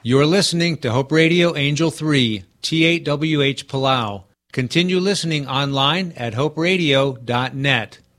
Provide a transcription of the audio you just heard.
You're listening to Hope Radio Angel 3, T8WH Palau. Continue listening online at hoperadio.net.